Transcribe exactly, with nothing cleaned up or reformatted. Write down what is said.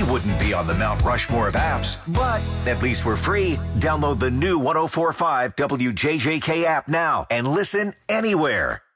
wouldn't be on the Mount Rushmore of apps, but at least we're free. Download the new one oh four point five W J J K app now and listen anywhere.